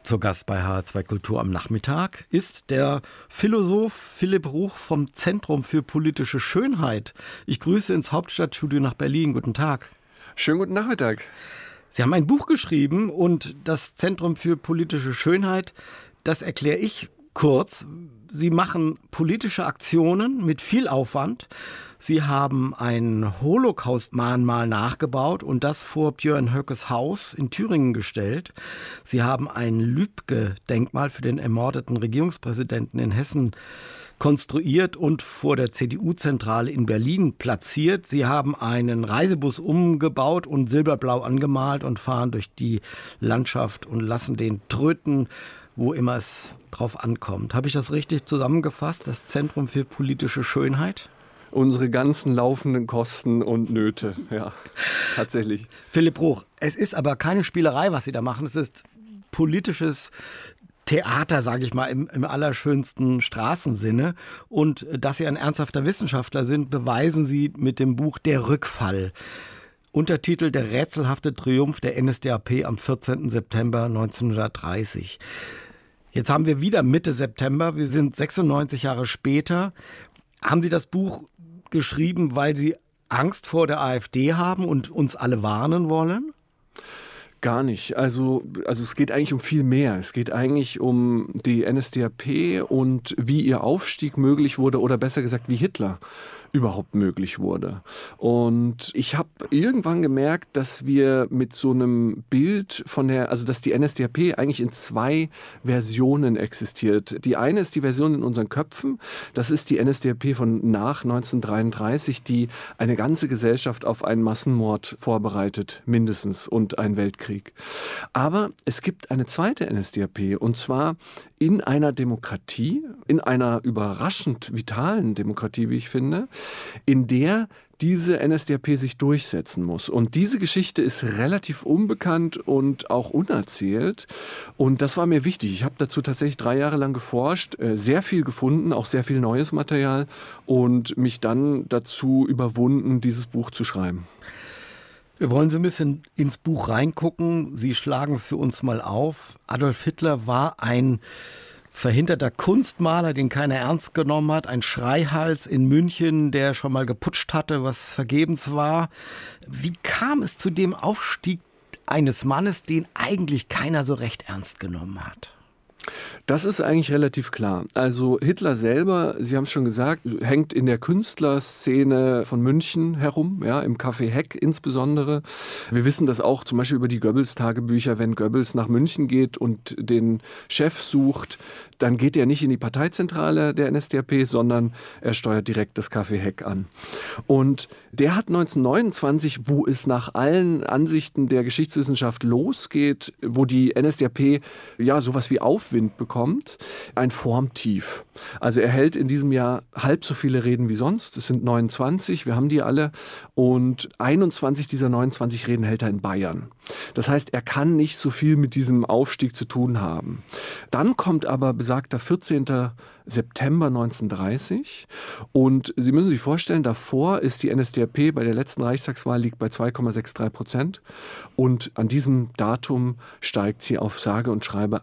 Zu Gast bei HR2 Kultur am Nachmittag ist der Philosoph Philipp Ruch vom Zentrum für politische Schönheit. Ich grüße ins Hauptstadtstudio nach Berlin. Guten Tag. Schönen guten Nachmittag. Sie haben ein Buch geschrieben und das Zentrum für politische Schönheit, das erkläre ich kurz. Sie machen politische Aktionen mit viel Aufwand. Sie haben ein Holocaust-Mahnmal nachgebaut und das vor Björn Höckes Haus in Thüringen gestellt. Sie haben ein Lübcke-Denkmal für den ermordeten Regierungspräsidenten in Hessen konstruiert und vor der CDU-Zentrale in Berlin platziert. Sie haben einen Reisebus umgebaut und silberblau angemalt und fahren durch die Landschaft und lassen den tröten, wo immer es drauf ankommt. Habe ich das richtig zusammengefasst? Das Zentrum für politische Schönheit? Unsere ganzen laufenden Kosten und Nöte, ja, tatsächlich. Philipp Ruch, es ist aber keine Spielerei, was Sie da machen. Es ist politisches Theater, sage ich mal, im allerschönsten Straßensinne. Und dass Sie ein ernsthafter Wissenschaftler sind, beweisen Sie mit dem Buch Der Rückfall. Untertitel: Der rätselhafte Triumph der NSDAP am 14. September 1930. Jetzt haben wir wieder Mitte September, wir sind 96 Jahre später. Haben Sie das Buch geschrieben, weil Sie Angst vor der AfD haben und uns alle warnen wollen? Gar nicht. Also es geht eigentlich um viel mehr. Es geht eigentlich um die NSDAP und wie ihr Aufstieg möglich wurde oder besser gesagt, wie Hitler überhaupt möglich wurde. Und ich habe irgendwann gemerkt, dass wir mit so einem Bild dass die NSDAP eigentlich in zwei Versionen existiert. Die eine ist die Version in unseren Köpfen. Das ist die NSDAP von nach 1933, die eine ganze Gesellschaft auf einen Massenmord vorbereitet, mindestens, und einen Weltkrieg. Aber es gibt eine zweite NSDAP, und zwar in einer Demokratie, in einer überraschend vitalen Demokratie, wie ich finde, in der diese NSDAP sich durchsetzen muss. Und diese Geschichte ist relativ unbekannt und auch unerzählt. Und das war mir wichtig. Ich habe dazu tatsächlich 3 Jahre lang geforscht, sehr viel gefunden, auch sehr viel neues Material und mich dann dazu überwunden, dieses Buch zu schreiben. Wir wollen so ein bisschen ins Buch reingucken. Sie schlagen es für uns mal auf. Adolf Hitler war ein verhinderter Kunstmaler, den keiner ernst genommen hat. Ein Schreihals in München, der schon mal geputscht hatte, was vergebens war. Wie kam es zu dem Aufstieg eines Mannes, den eigentlich keiner so recht ernst genommen hat? Das ist eigentlich relativ klar. Also Hitler selber, Sie haben es schon gesagt, hängt in der Künstlerszene von München herum, ja, im Café Heck insbesondere. Wir wissen das auch zum Beispiel über die Goebbels-Tagebücher. Wenn Goebbels nach München geht und den Chef sucht, dann geht er nicht in die Parteizentrale der NSDAP, sondern er steuert direkt das Café Heck an. Und der hat 1929, wo es nach allen Ansichten der Geschichtswissenschaft losgeht, wo die NSDAP ja sowas wie Aufwind bekommt, ein Formtief. Also er hält in diesem Jahr halb so viele Reden wie sonst. Es sind 29, wir haben die alle. Und 21 dieser 29 Reden hält er in Bayern. Das heißt, er kann nicht so viel mit diesem Aufstieg zu tun haben. Dann kommt aber besagter 14. September 1930 und Sie müssen sich vorstellen, davor ist die NSDAP bei der letzten Reichstagswahl liegt bei 2,63% und an diesem Datum steigt sie auf sage und schreibe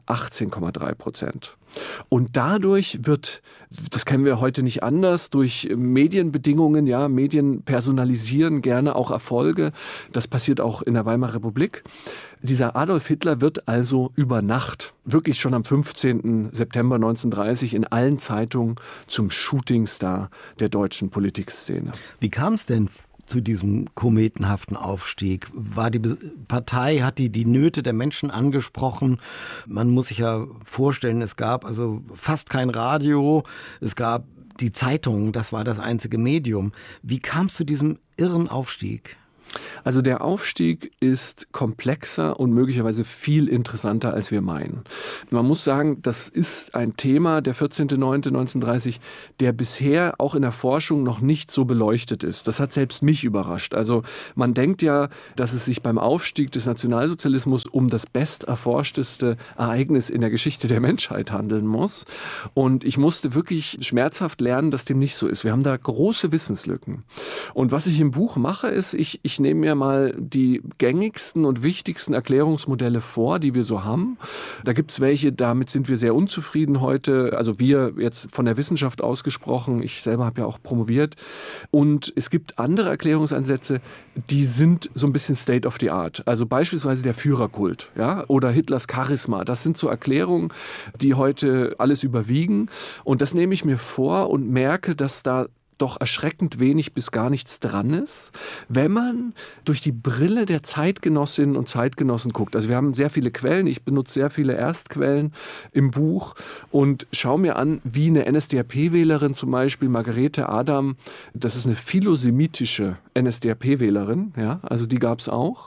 18,3%. Und dadurch wird, das kennen wir heute nicht anders, durch Medienbedingungen, ja, Medien personalisieren gerne auch Erfolge. Das passiert auch in der Weimarer Republik. Dieser Adolf Hitler wird also über Nacht, wirklich schon am 15. September 1930 in allen Zeitungen zum Shootingstar der deutschen Politikszene. Wie kam es denn zu diesem kometenhaften Aufstieg? War die Partei, hat die Nöte der Menschen angesprochen? Man muss sich ja vorstellen, es gab also fast kein Radio, es gab die Zeitungen, das war das einzige Medium. Wie kam es zu diesem irren Aufstieg? Also der Aufstieg ist komplexer und möglicherweise viel interessanter, als wir meinen. Man muss sagen, das ist ein Thema, der 14.09.1930, der bisher auch in der Forschung noch nicht so beleuchtet ist. Das hat selbst mich überrascht. Also man denkt ja, dass es sich beim Aufstieg des Nationalsozialismus um das besterforschteste Ereignis in der Geschichte der Menschheit handeln muss. Und ich musste wirklich schmerzhaft lernen, dass dem nicht so ist. Wir haben da große Wissenslücken. Und was ich im Buch mache, ist, ich ich nehme mir mal die gängigsten und wichtigsten Erklärungsmodelle vor, die wir so haben. Da gibt es welche, damit sind wir sehr unzufrieden heute. Also wir jetzt von der Wissenschaft ausgesprochen. Ich selber habe ja auch promoviert. Und es gibt andere Erklärungsansätze, die sind so ein bisschen State of the Art. Also beispielsweise der Führerkult, ja, oder Hitlers Charisma. Das sind so Erklärungen, die heute alles überwiegen. Und das nehme ich mir vor und merke, dass da doch erschreckend wenig bis gar nichts dran ist, wenn man durch die Brille der Zeitgenossinnen und Zeitgenossen guckt. Also wir haben sehr viele Quellen, ich benutze sehr viele Erstquellen im Buch und schaue mir an, wie eine NSDAP-Wählerin zum Beispiel, Margarete Adam, das ist eine philosemitische NSDAP-Wählerin, ja, also die gab es auch,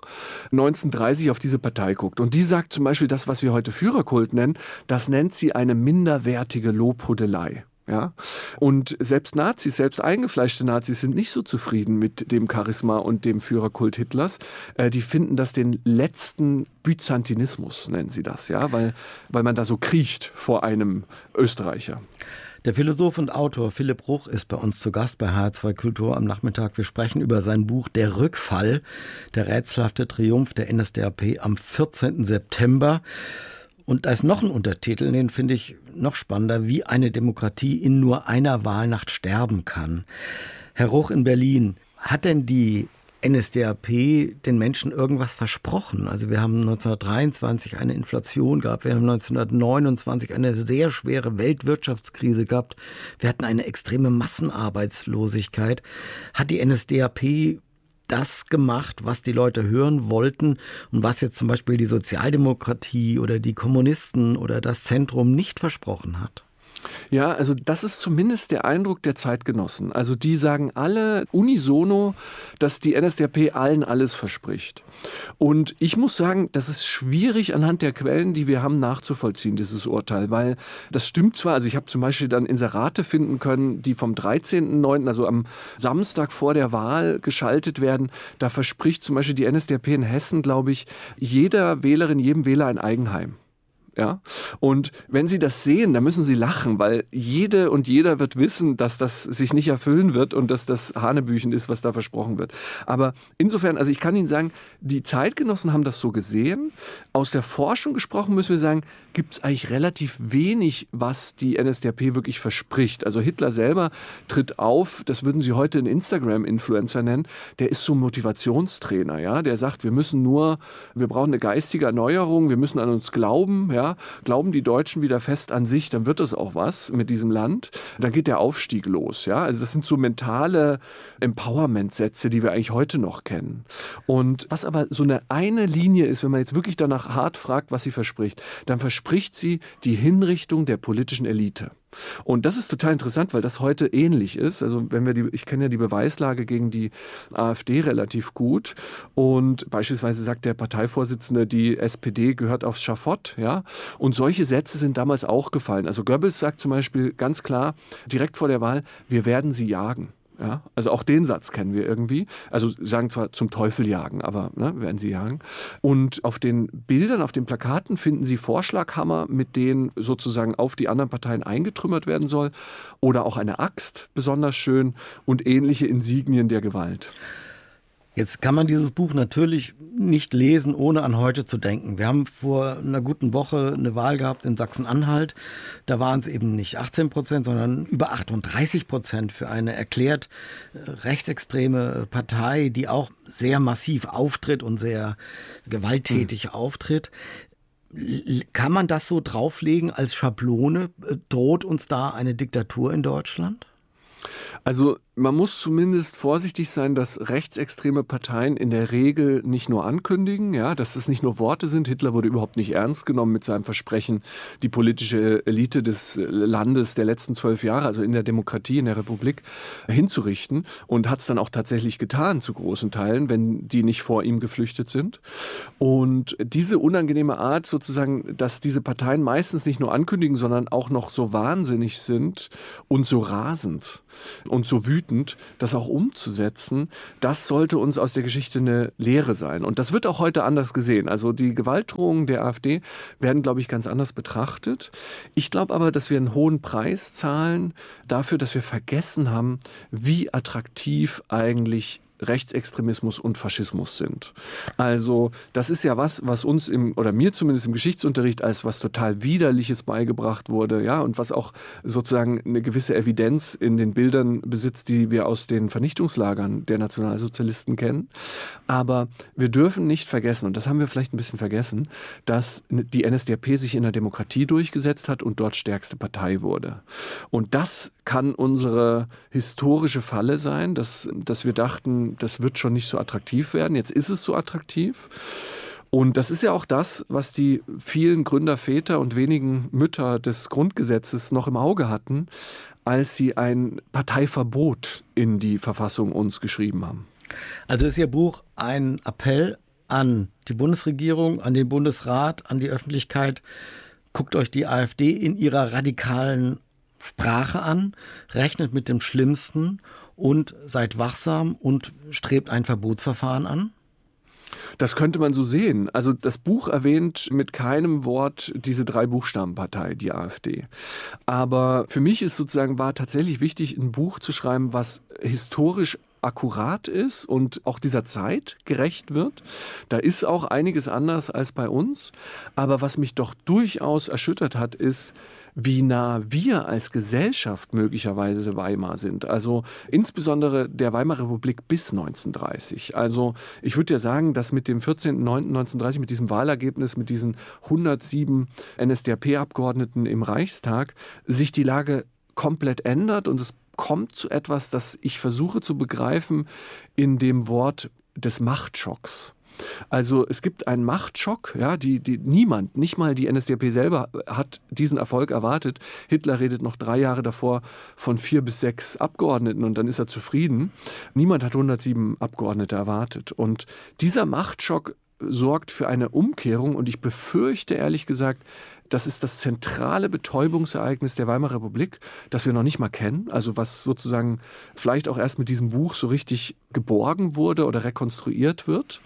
1930 auf diese Partei guckt. Und die sagt zum Beispiel, das, was wir heute Führerkult nennen, das nennt sie eine minderwertige Lobhudelei. Ja? Und selbst Nazis, selbst eingefleischte Nazis sind nicht so zufrieden mit dem Charisma und dem Führerkult Hitlers. Die finden das den letzten Byzantinismus, nennen sie das, ja? Weil man da so kriecht vor einem Österreicher. Der Philosoph und Autor Philipp Bruch ist bei uns zu Gast bei HR2 Kultur am Nachmittag. Wir sprechen über sein Buch Der Rückfall, der rätselhafte Triumph der NSDAP am 14. September. Und da ist noch ein Untertitel, den finde ich noch spannender, wie eine Demokratie in nur einer Wahlnacht sterben kann. Herr Ruch in Berlin, hat denn die NSDAP den Menschen irgendwas versprochen? Also wir haben 1923 eine Inflation gehabt, wir haben 1929 eine sehr schwere Weltwirtschaftskrise gehabt, wir hatten eine extreme Massenarbeitslosigkeit. Hat die NSDAP das gemacht, was die Leute hören wollten und was jetzt zum Beispiel die Sozialdemokratie oder die Kommunisten oder das Zentrum nicht versprochen hat? Ja, also das ist zumindest der Eindruck der Zeitgenossen. Also die sagen alle unisono, dass die NSDAP allen alles verspricht. Und ich muss sagen, das ist schwierig anhand der Quellen, die wir haben, nachzuvollziehen, dieses Urteil. Weil das stimmt zwar, also ich habe zum Beispiel dann Inserate finden können, die vom 13.09., also am Samstag vor der Wahl geschaltet werden. Da verspricht zum Beispiel die NSDAP in Hessen, glaube ich, jeder Wählerin, jedem Wähler ein Eigenheim. Ja? Und wenn Sie das sehen, dann müssen Sie lachen, weil jede und jeder wird wissen, dass das sich nicht erfüllen wird und dass das Hanebüchen ist, was da versprochen wird. Aber insofern, also ich kann Ihnen sagen, die Zeitgenossen haben das so gesehen. Aus der Forschung gesprochen müssen wir sagen, gibt es eigentlich relativ wenig, was die NSDAP wirklich verspricht. Also Hitler selber tritt auf, das würden Sie heute einen Instagram-Influencer nennen, der ist so ein Motivationstrainer, ja, der sagt, wir brauchen eine geistige Erneuerung, wir müssen an uns glauben, ja, glauben die Deutschen wieder fest an sich, dann wird es auch was mit diesem Land. Dann geht der Aufstieg los, ja. Also das sind so mentale Empowerment-Sätze, die wir eigentlich heute noch kennen. Und was aber so eine Linie ist, wenn man jetzt wirklich danach hart fragt, was sie verspricht, dann verspricht sie die Hinrichtung der politischen Elite. Und das ist total interessant, weil das heute ähnlich ist. Also ich kenne ja die Beweislage gegen die AfD relativ gut. Und beispielsweise sagt der Parteivorsitzende, die SPD gehört aufs Schafott. Ja? Und solche Sätze sind damals auch gefallen. Also Goebbels sagt zum Beispiel ganz klar, direkt vor der Wahl, wir werden sie jagen. Ja, also auch den Satz kennen wir irgendwie. Also sagen zwar zum Teufel jagen, aber werden sie jagen. Und auf den Bildern, auf den Plakaten finden Sie Vorschlaghammer, mit denen sozusagen auf die anderen Parteien eingetrümmert werden soll. Oder auch eine Axt, besonders schön, und ähnliche Insignien der Gewalt. Jetzt kann man dieses Buch natürlich nicht lesen, ohne an heute zu denken. Wir haben vor einer guten Woche eine Wahl gehabt in Sachsen-Anhalt. Da waren es eben nicht 18%, sondern über 38% für eine erklärt rechtsextreme Partei, die auch sehr massiv auftritt und sehr gewalttätig auftritt. Kann man das so drauflegen als Schablone? Droht uns da eine Diktatur in Deutschland? Also man muss zumindest vorsichtig sein, dass rechtsextreme Parteien in der Regel nicht nur ankündigen, ja, dass das nicht nur Worte sind. Hitler wurde überhaupt nicht ernst genommen mit seinem Versprechen, die politische Elite des Landes der letzten 12 Jahre, also in der Demokratie, in der Republik, hinzurichten, und hat es dann auch tatsächlich getan zu großen Teilen, wenn die nicht vor ihm geflüchtet sind. Und diese unangenehme Art sozusagen, dass diese Parteien meistens nicht nur ankündigen, sondern auch noch so wahnsinnig sind und so rasend und so wütend, das auch umzusetzen, das sollte uns aus der Geschichte eine Lehre sein. Und das wird auch heute anders gesehen. Also die Gewaltdrohungen der AfD werden, glaube ich, ganz anders betrachtet. Ich glaube aber, dass wir einen hohen Preis zahlen dafür, dass wir vergessen haben, wie attraktiv eigentlich Rechtsextremismus und Faschismus sind. Also das ist ja was uns oder mir zumindest im Geschichtsunterricht als was total Widerliches beigebracht wurde, ja, und was auch sozusagen eine gewisse Evidenz in den Bildern besitzt, die wir aus den Vernichtungslagern der Nationalsozialisten kennen. Aber wir dürfen nicht vergessen, und das haben wir vielleicht ein bisschen vergessen, dass die NSDAP sich in der Demokratie durchgesetzt hat und dort stärkste Partei wurde. Und das kann unsere historische Falle sein, dass wir dachten, das wird schon nicht so attraktiv werden. Jetzt ist es so attraktiv. Und das ist ja auch das, was die vielen Gründerväter und wenigen Mütter des Grundgesetzes noch im Auge hatten, als sie ein Parteiverbot in die Verfassung uns geschrieben haben. Also ist Ihr Buch ein Appell an die Bundesregierung, an den Bundesrat, an die Öffentlichkeit. Guckt euch die AfD in ihrer radikalen Sprache an, rechnet mit dem Schlimmsten und seid wachsam und strebt ein Verbotsverfahren an? Das könnte man so sehen. Also das Buch erwähnt mit keinem Wort diese 3-Buchstaben-Partei, die AfD. Aber für mich war tatsächlich wichtig, ein Buch zu schreiben, was historisch akkurat ist und auch dieser Zeit gerecht wird. Da ist auch einiges anders als bei uns. Aber was mich doch durchaus erschüttert hat, ist, wie nah wir als Gesellschaft möglicherweise Weimar sind. Also insbesondere der Weimarer Republik bis 1930. Also ich würde ja sagen, dass mit dem 14.09.1930, mit diesem Wahlergebnis, mit diesen 107 NSDAP-Abgeordneten im Reichstag, sich die Lage komplett ändert und es kommt zu etwas, das ich versuche zu begreifen in dem Wort des Machtschocks. Also es gibt einen Machtschock, ja, niemand, nicht mal die NSDAP selber hat diesen Erfolg erwartet. Hitler redet noch 3 Jahre davor von 4 bis 6 Abgeordneten und dann ist er zufrieden. Niemand hat 107 Abgeordnete erwartet. Und dieser Machtschock sorgt für eine Umkehrung und ich befürchte ehrlich gesagt, das ist das zentrale Betäubungsereignis der Weimarer Republik, das wir noch nicht mal kennen, also was sozusagen vielleicht auch erst mit diesem Buch so richtig geborgen wurde oder rekonstruiert wird.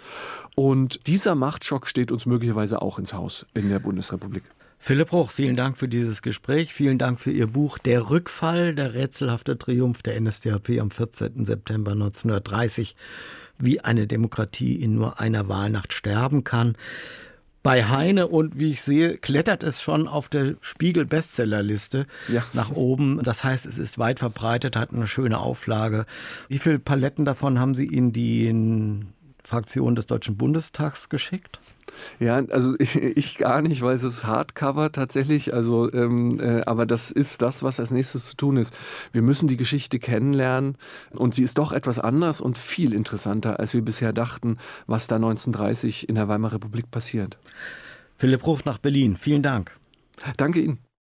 Und dieser Machtschock steht uns möglicherweise auch ins Haus in der Bundesrepublik. Philipp Bruch, vielen Dank für dieses Gespräch. Vielen Dank für Ihr Buch Der Rückfall, der rätselhafte Triumph der NSDAP am 14. September 1930, wie eine Demokratie in nur einer Wahlnacht sterben kann. Bei Heine und wie ich sehe, klettert es schon auf der Spiegel-Bestsellerliste nach oben. Das heißt, es ist weit verbreitet, hat eine schöne Auflage. Wie viele Paletten davon haben Sie in die Fraktion des Deutschen Bundestags geschickt? Ja, also ich gar nicht, weil es ist Hardcover tatsächlich. Also, aber das ist das, was als nächstes zu tun ist. Wir müssen die Geschichte kennenlernen und sie ist doch etwas anders und viel interessanter, als wir bisher dachten, was da 1930 in der Weimarer Republik passiert. Philipp Bruch nach Berlin. Vielen Dank. Danke Ihnen.